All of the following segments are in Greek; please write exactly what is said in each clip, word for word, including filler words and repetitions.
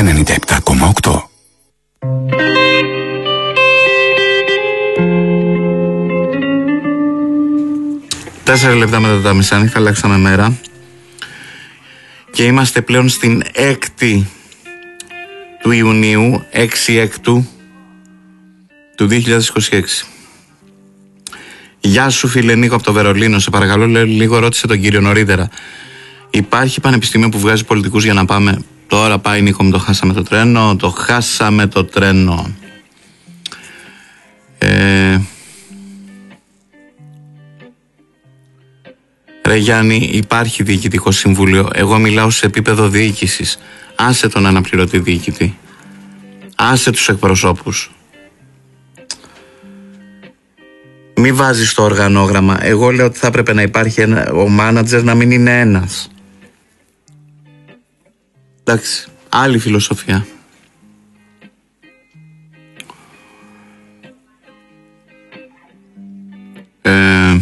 ενενήντα επτά κόμμα οκτώ. Τέσσερα λεπτά μετά τα μεσάνυχτα αλλάξαμε μέρα και είμαστε πλέον στην έκτη του Ιουνίου, έξι έκτου του δύο χιλιάδες είκοσι έξι. Γεια σου φίλε Νίκο από το Βερολίνο, σε παρακαλώ λίγο ρώτησε τον κύριο νωρίτερα. Υπάρχει πανεπιστήμιο που βγάζει πολιτικούς για να πάμε? Τώρα πάει Νίκο μου, το χάσαμε το τρένο, το χάσαμε το τρένο. Ε... Ρε Γιάννη, υπάρχει διοικητικό συμβούλιο. Εγώ μιλάω σε επίπεδο διοίκησης. Άσε τον αναπληρωτή διοικητή. Άσε τους εκπροσώπους. Μη βάζεις το οργανόγραμμα. Εγώ λέω ότι θα έπρεπε να υπάρχει ένα, ο μάνατζερ να μην είναι ένας. Εντάξει, άλλη φιλοσοφία. Ε,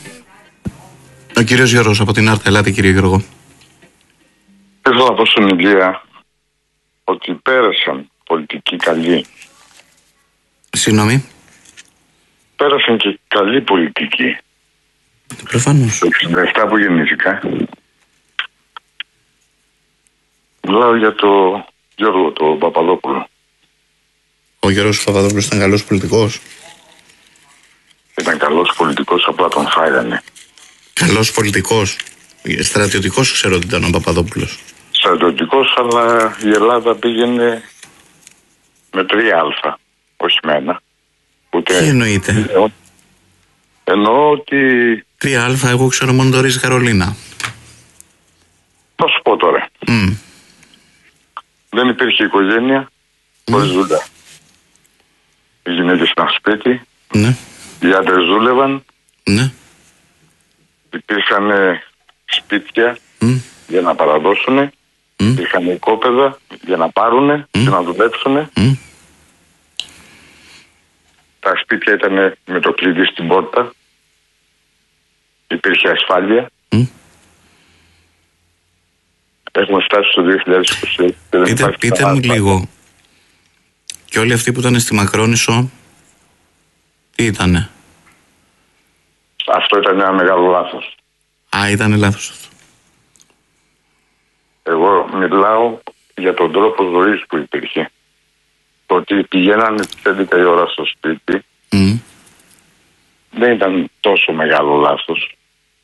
ο κύριος Γιώργος από την Άρτα. Ελάτε κύριε Γιώργο. Θέλω να πω στην Ηλία ότι πέρασαν πολιτικοί καλοί. Συγγνώμη. Πέρασαν και καλοί πολιτικοί. Προφανώς. Το εξήντα επτά που γεννήθηκα. Μιλάω για το Γιώργο, το Παπαδόπουλο. Ο Γιώργος Παπαδόπουλος ήταν καλός πολιτικός. Ήταν καλός πολιτικός, απλά τον φάγανε. Καλός πολιτικός. Στρατιωτικός ξέρω ότι ήταν ο Παπαδόπουλος. Στρατιωτικός, αλλά η Ελλάδα πήγαινε με τρία αλφα, όχι με ένα. Ούτε... Τι εννοείται? Εννοώ ότι... τρία αλφα, εγώ ξέρω μόνο το Ρίζ Καρολίνα. Θα σου πω τώρα. Mm. Δεν υπήρχε οικογένεια mm. χωρίς δουλειά. Οι γυναίκες ήταν σπίτι, ναι. Οι άντρες δούλευαν, ναι. Υπήρχαν σπίτια mm. για να παραδώσουν, mm. Υπήρχαν οικόπεδα για να πάρουν mm. και να δουλέψουν. Mm. Τα σπίτια ήταν με το κλειδί στην πόρτα. Υπήρχε ασφάλεια. Mm. Έχουμε φτάσει στο δύο χιλιάδες είκοσι έξι. Πείτε, πείτε μου λίγο. Και όλοι αυτοί που ήταν στη Μακρόνισσο, τι ήτανε? Αυτό ήταν ένα μεγάλο λάθος. Α, ήταν λάθος αυτό. Εγώ μιλάω για τον τρόπο ζωής που υπήρχε. Το ότι πηγαίνανε τις έντεκα η ώρα στο σπίτι mm. δεν ήταν τόσο μεγάλο λάθος.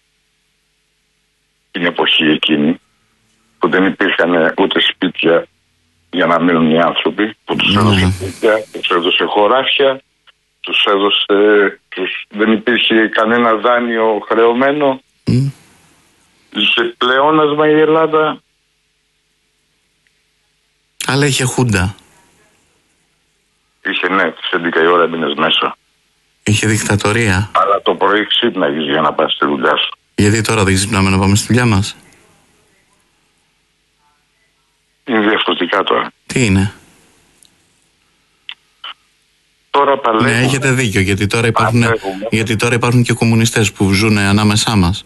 Την εποχή εκείνη που δεν υπήρχαν ούτε σπίτια για να μείνουν οι άνθρωποι, που τους mm. έδωσε σπίτια, τους έδωσε χωράφια, τους έδωσε... Τους... δεν υπήρχε κανένα δάνειο χρεωμένο. Mm. Είχε πλεόνασμα η Ελλάδα. Αλλά είχε χούντα. Είχε, ναι, τις έντεκα η ώρα έμεινες μέσα. Είχε δικτατορία. Αλλά το πρωί ξύπναγες για να πας στη δουλειά σου. Γιατί τώρα δεν ξυπνάμε να πάμε στη δουλειά μας? Είναι διαφορετικά τώρα. Τι είναι? Τώρα παλεύουμε. Ναι, έχετε δίκιο, γιατί τώρα υπάρχουν, γιατί τώρα υπάρχουν και κομμουνιστές που ζουν ανάμεσά μας.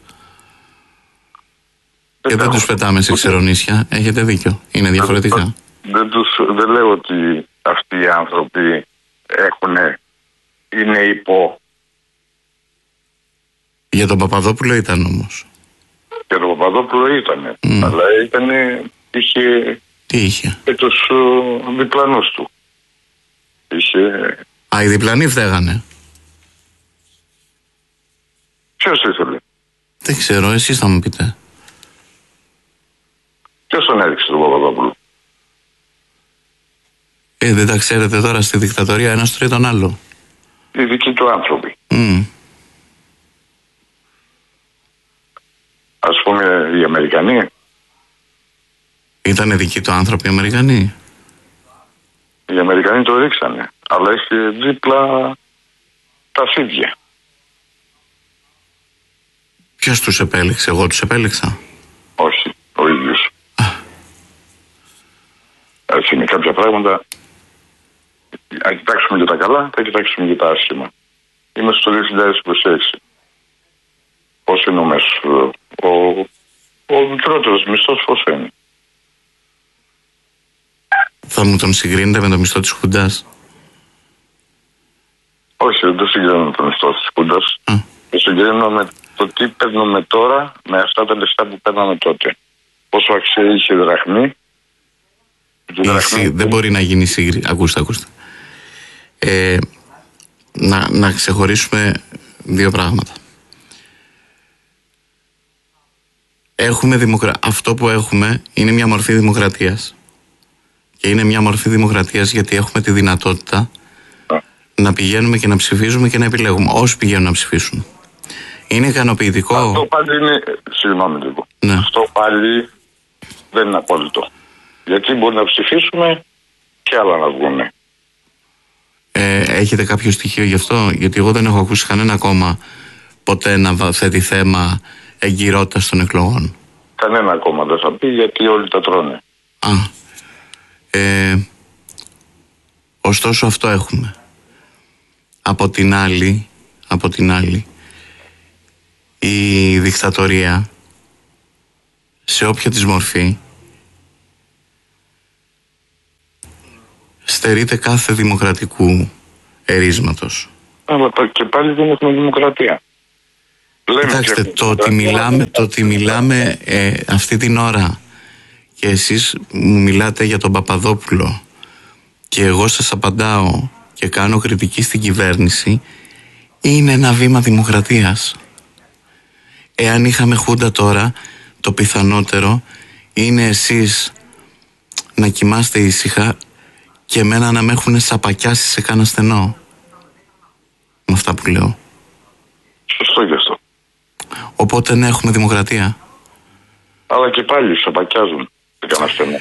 Δεν και δεν τους πετάμε σε ξερονίσια. Έχετε δίκιο. Είναι διαφορετικά. Δεν, δεν, τους, δεν λέω ότι αυτοί οι άνθρωποι έχουν, είναι υπό. Για τον Παπαδόπουλο ήταν όμως. Για τον Παπαδόπουλο ήταν. Mm. Αλλά ήταν, είχε... Τι είχε? Και τους uh, διπλανούς του. Είχε... Α, οι διπλανοί φταίγανε. Ποιος ήθελε? Δεν ξέρω, εσείς θα μου πείτε. Ποιος τον έδειξε τον Παπαδόπουλο? Ε, δεν τα ξέρετε τώρα στη δικτατορία ένας τρώει τον άλλο. Οι δικοί του άνθρωποι. Mm. Ας πούμε οι Αμερικανοί. Ήτανε δικοί του άνθρωποι οι Αμερικανοί. Οι Αμερικανοί το ρίξανε. Αλλά είχε δίπλα τα φίδια. Ποιος τους επέλεξε? Εγώ τους επέλεξα? Όχι, ο ίδιος. Έτσι είναι κάποια πράγματα. Αν κοιτάξουμε και τα καλά, θα κοιτάξουμε και τα άσχημα. Είμαστε στο δύο χιλιάδες είκοσι έξι. Πώς είναι ο μέσος, ο, ο μικρότερος μισθός πώς είναι? Θα μου τον συγκρίνετε με το μισθό της Χούντας? Όχι, δεν το συγκρίνω με το μισθό της Χούντας. Το συγκρίνω με το τι παίρνουμε τώρα με αυτά τα λεφτά που παίρναμε τότε. Πόσο αξία είχε η δραχμή. Η δραχμή δεν μπορεί να γίνει σύγκριση. Ακούστε, ακούστε. Ε, να, να ξεχωρίσουμε δύο πράγματα. Έχουμε δημοκρα... Αυτό που έχουμε είναι μια μορφή δημοκρατίας. Και είναι μια μορφή δημοκρατίας γιατί έχουμε τη δυνατότητα να πηγαίνουμε και να ψηφίζουμε και να επιλέγουμε όσοι πηγαίνουν να ψηφίσουν. Είναι ικανοποιητικό? Αυτό πάλι είναι, συγγνώμη λίγο, ναι. Αυτό πάλι δεν είναι απόλυτο. Γιατί μπορεί να ψηφίσουμε και άλλα να βγουν. Ε, έχετε κάποιο στοιχείο γι' αυτό? Γιατί εγώ δεν έχω ακούσει κανένα κόμμα ποτέ να θέτει θέμα εγκυρότητας των εκλογών. Κανένα κόμμα δεν θα πει, γιατί όλοι τα τρώνε. Α, ε, ωστόσο αυτό έχουμε. Από την άλλη, από την άλλη, η δικτατορία σε όποια της μορφή στερείται κάθε δημοκρατικού ερίσματος. Αλλά και πάλι δεν έχουμε δημοκρατία. Κοιτάξτε, το ότι μιλάμε, το ότι μιλάμε ε, αυτή την ώρα και εσείς μου μιλάτε για τον Παπαδόπουλο και εγώ σας απαντάω και κάνω κριτική στην κυβέρνηση, είναι ένα βήμα δημοκρατίας. Εάν είχαμε Χούντα τώρα, το πιθανότερο είναι εσείς να κοιμάστε ήσυχα και εμένα να με έχουν σαπακιάσει σε κάνα στενό. Με αυτά που λέω. Σωστό και αυτό. Οπότε ναι, έχουμε δημοκρατία. Αλλά και πάλι σαπακιάζουν σε κάνα στενό.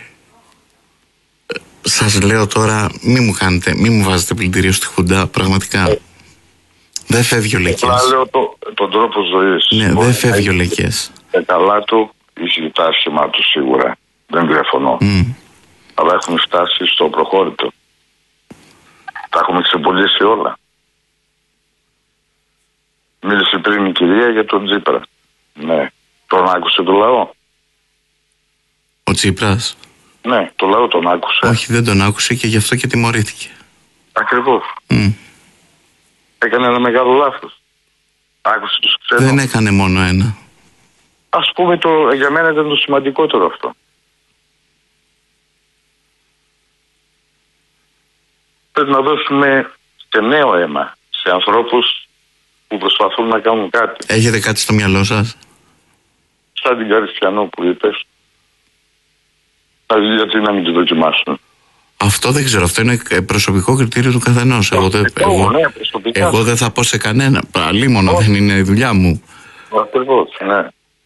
Σας λέω τώρα, μη μου κάνετε, μη μου βάζετε πλυντήριο στη Χούντα, πραγματικά. Ε, δεν φεύγει ο Λεκές. Απλά λέω το, τον τρόπο ζωής. Ναι, δεν φεύγει ο Λεκές. Τα καλά του ή τα άσχημα του σίγουρα. Δεν διαφωνώ. Mm. Αλλά έχουμε φτάσει στο προχώρητο. Τα έχουμε ξεπολύσει όλα. Μίλησε πριν η κυρία για τον Τσίπρα. Ναι. Τον άκουσε το λαό. Ο Τσίπρας? Ναι, το λαό τον άκουσε. Όχι, δεν τον άκουσε και γι' αυτό και τιμωρήθηκε. Ακριβώς. Mm. Έκανε ένα μεγάλο λάθος. Άκουσε τους ξένους. Δεν έκανε μόνο ένα. Ας πούμε, το, για μένα ήταν το σημαντικότερο αυτό. Πρέπει να δώσουμε και νέο αίμα σε ανθρώπους που προσπαθούν να κάνουν κάτι. Έχετε κάτι στο μυαλό σας? Σαν την Καριστιανό που είπες. Γιατί να μην τη δοκιμάσουν. Αυτό δεν ξέρω. Αυτό είναι προσωπικό κριτήριο του καθενός. Εγώ, εγώ, ναι, εγώ δεν θα πω σε κανένα. Αλίμονο, δεν είναι η δουλειά μου. Ακριβώς, ναι.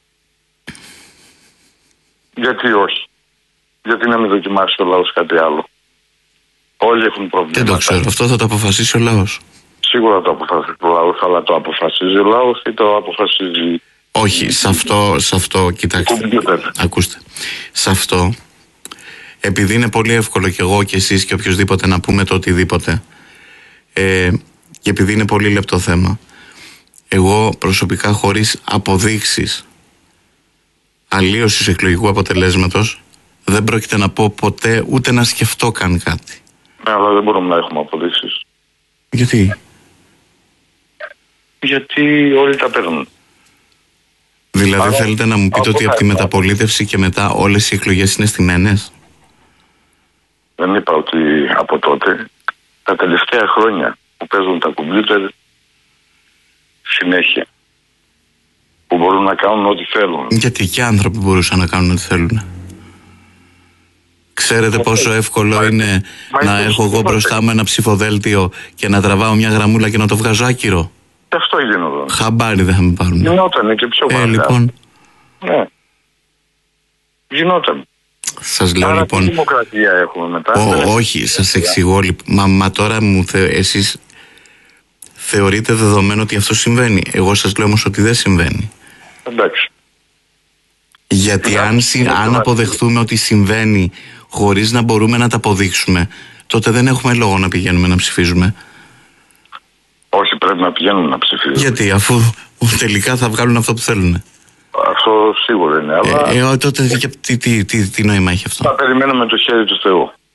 Γιατί όχι? Γιατί να μην δοκιμάσει ο λαός κάτι άλλο? Όλοι έχουν προβλήματα. Δεν το ξέρω. Αυτό θα το αποφασίσει ο λαός. Σίγουρα το αποφασίζει ο λαός, αλλά το αποφασίζει ο λαός ή το αποφασίζει... Όχι, σε αυτό, σε αυτό, κοιτάξτε. Ακούστε. Σε αυτό, επειδή είναι πολύ εύκολο και εγώ και εσείς και οποιοδήποτε να πούμε το οτιδήποτε, ε, και επειδή είναι πολύ λεπτό θέμα, εγώ προσωπικά χωρίς αποδείξεις αλλίωσης εκλογικού αποτελέσματος δεν πρόκειται να πω ποτέ ούτε να σκεφτώ καν κάτι. Ναι, αλλά δεν μπορούμε να έχουμε αποδείξεις. Γιατί? Γιατί όλοι τα παίρνουν. Δηλαδή άρα, θέλετε να μου πείτε ότι από τη μεταπολίτευση και μετά όλες οι εκλογές είναι στημένες? Δεν είπα ότι από τότε. Τα τελευταία χρόνια που παίζουν τα κομπιούτερ συνέχεια. Που μπορούν να κάνουν ό,τι θέλουν. Γιατί και άνθρωποι μπορούσαν να κάνουν ό,τι θέλουν. Ξέρετε πόσο εύκολο μα, είναι μα, να έχω εγώ μπροστά μου ένα ψηφοδέλτιο και να τραβάω μια γραμμούλα και να το βγάζω άκυρο? Και αυτό γίνονταν. Χαμπάρι δεν θα με πάρουν. Γινότανε και πιο ε, λοιπόν. Ναι. Γινόταν. Σας λέω άρα λοιπόν. Τι δημοκρατία έχουμε μετά? Ο, όχι, σας εξηγώ λοιπόν. Μα, μα τώρα μου θε, εσείς θεωρείτε δεδομένο ότι αυτό συμβαίνει. Εγώ σας λέω όμως ότι δεν συμβαίνει. Εντάξει. Γιατί αν, αν αποδεχθούμε ότι συμβαίνει χωρίς να μπορούμε να τα αποδείξουμε, τότε δεν έχουμε λόγο να πηγαίνουμε να ψηφίζουμε. Όχι, πρέπει να πηγαίνουμε να ψηφίζουμε. Γιατί, αφού τελικά θα βγάλουν αυτό που θέλουν. Αυτό σίγουρα είναι. Αλλά... Ε, ε, τότε τι, τι, τι, τι, τι νόημα έχει αυτό? Θα περιμένουμε το χέρι του Θεού.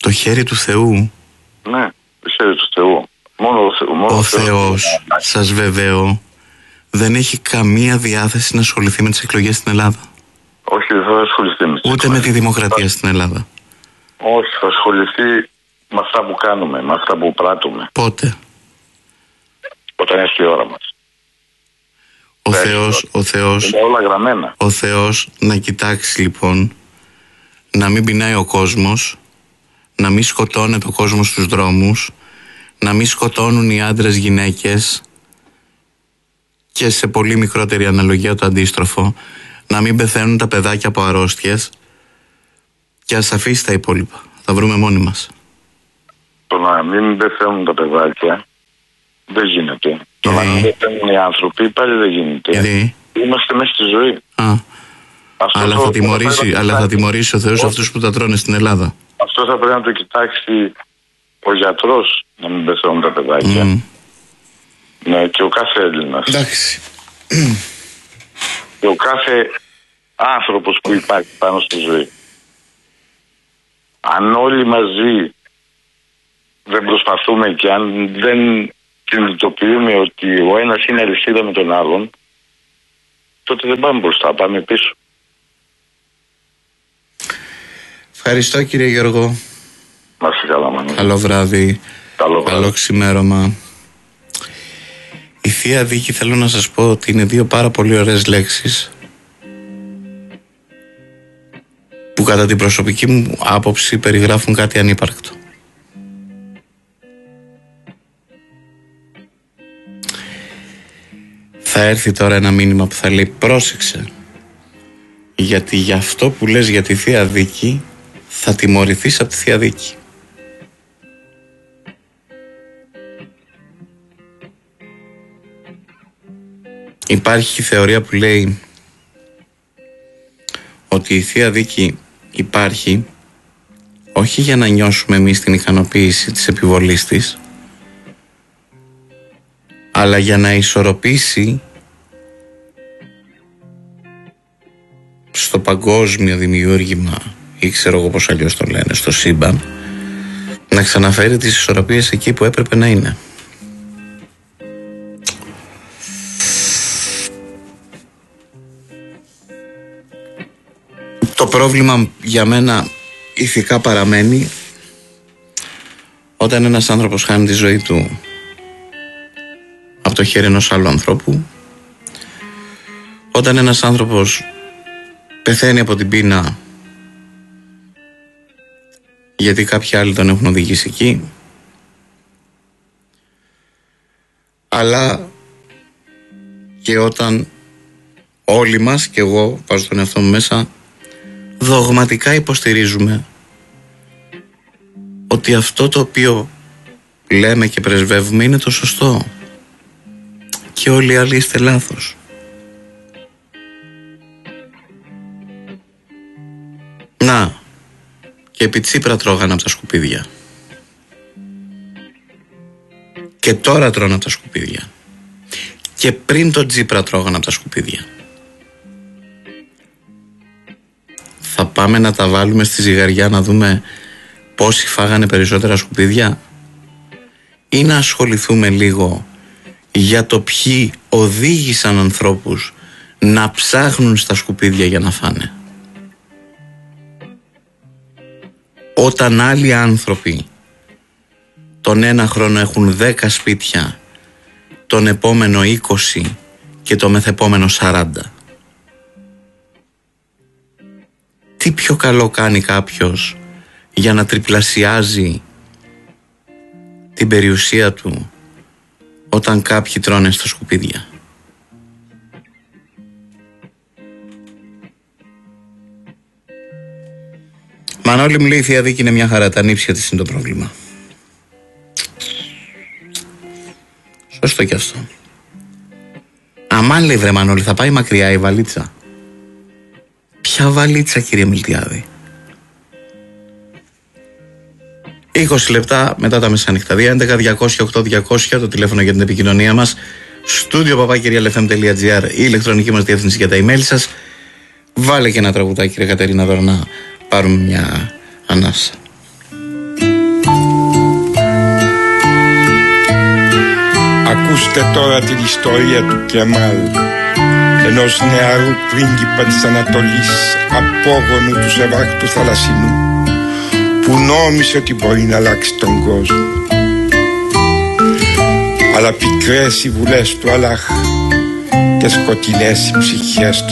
Το χέρι του Θεού. Ναι, το χέρι του Θεού. Μόνο ο, Θεό, μόνο ο Θεός, Θεός, σας βεβαιώ, δεν έχει καμία διάθεση να ασχοληθεί με τις εκλογές στην Ελλάδα. Όχι, δεν θα ασχοληθεί με τις Ούτε με τη δημοκρατία στην Ελλάδα. Όχι, θα ασχοληθεί με αυτά που κάνουμε, με αυτά που πράττουμε. Πότε? Όταν έρθει η ώρα μας. Ο Θεός, ο Θεός, είναι όλα γραμμένα. Ο Θεός να κοιτάξει λοιπόν να μην πεινάει ο κόσμος, να μην σκοτώνεται ο κόσμος στους δρόμους, να μην σκοτώνουν οι άντρες γυναίκες και σε πολύ μικρότερη αναλογία το αντίστροφο, να μην πεθαίνουν τα παιδάκια από αρρώστιες και ας αφήσει τα υπόλοιπα. Θα βρούμε μόνοι μας. Το να μην πεθαίνουν τα παιδάκια δεν γίνεται. Το να μην πεθαίνουν οι άνθρωποι πάλι δεν γίνεται. Γιατί? Είμαστε μέσα στη ζωή. Α. Αλλά θα, τιμωρήσει, αλλά θα τιμωρήσει ο Θεός αυτούς που τα τρώνε στην Ελλάδα. Αυτό θα πρέπει να το κοιτάξει ο γιατρός, να μην πεθαίνουν τα παιδάκια. Mm. Ναι, και ο κάθε Έλληνας. Εντάξει. Και ο κάθε άνθρωπος που υπάρχει πάνω στη ζωή. Αν όλοι μαζί δεν προσπαθούμε και αν δεν συνειδητοποιούμε ότι ο ένας είναι αλυσίδα με τον άλλον, τότε δεν πάμε μπροστά, πάμε πίσω. Ευχαριστώ κύριε Γιώργο. Να είσαι καλά, Μανώλη. Καλό βράδυ. Καλό βράδυ. Καλό ξημέρωμα. Η Θεία Δίκη, θέλω να σας πω ότι είναι δύο πάρα πολύ ωραίες λέξεις που κατά την προσωπική μου άποψη περιγράφουν κάτι ανύπαρκτο. Θα έρθει τώρα ένα μήνυμα που θα λέει πρόσεξε, γιατί για αυτό που λες για τη Θεία Δίκη θα τιμωρηθείς από τη Θεία Δίκη. Υπάρχει η θεωρία που λέει ότι η Θεία Δίκη υπάρχει όχι για να νιώσουμε εμείς την ικανοποίηση της επιβολής της, αλλά για να ισορροπήσει στο παγκόσμιο δημιούργημα ή ξέρω εγώ πώς αλλιώς το λένε, στο σύμπαν, να ξαναφέρει τις ισορροπίες εκεί που έπρεπε να είναι. Το πρόβλημα για μένα ηθικά παραμένει όταν ένας άνθρωπος χάνει τη ζωή του από το χέρι ενός άλλου ανθρώπου, όταν ένας άνθρωπος πεθαίνει από την πείνα γιατί κάποιοι άλλοι τον έχουν οδηγήσει εκεί, αλλά και όταν όλοι μας, και εγώ βάζω τον εαυτό μου μέσα, δογματικά υποστηρίζουμε ότι αυτό το οποίο λέμε και πρεσβεύουμε είναι το σωστό και όλοι οι άλλοι είστε λάθος. Να, και επί Τσίπρα τρώγανε από τα σκουπίδια και τώρα τρώνε από τα σκουπίδια και πριν τον Τσίπρα τρώγανε από τα σκουπίδια. Θα πάμε να τα βάλουμε στη ζυγαριά να δούμε πόσοι φάγανε περισσότερα σκουπίδια ή να ασχοληθούμε λίγο για το ποιοι οδήγησαν ανθρώπους να ψάχνουν στα σκουπίδια για να φάνε. Όταν άλλοι άνθρωποι τον ένα χρόνο έχουν δέκα σπίτια, τον επόμενο είκοσι και το μεθεπόμενο σαράντα. Τι πιο καλό κάνει κάποιος για να τριπλασιάζει την περιουσία του όταν κάποιοι τρώνε στα σκουπίδια. Μανώλη μου λέει η Θεία Δίκη είναι μια χαρά, τα νύψια της είναι το πρόβλημα. Σωστό κι αυτό. Αμάν λέει βρε Μανώλη, θα πάει μακριά η βαλίτσα. Ποια βαλίτσα κύριε Μιλτιάδη? είκοσι λεπτά μετά τα μεσάνυχτα. δύο έντεκα διακόσια οκτώ διακόσια το τηλέφωνο για την επικοινωνία μας. Στούντιο παπάκυρια ελ εφ εμ τελεία τζι άρ η ηλεκτρονική μας διεύθυνση για τα email σας. Βάλε και ένα τραγουδάκι κύριε Κατερίνα Δωρνά, πάρουμε μια ανάσα. Ακούστε τώρα την ιστορία του Κεμάλ, ενός νεαρού πρίγκιπα της Ανατολής, απόγονου του Σεβάκτου Θαλασσινού, που νόμισε ότι μπορεί να αλλάξει τον κόσμο. Αλλά πικρές οι βουλές του Αλλάχ και σκοτεινές οι ψυχές των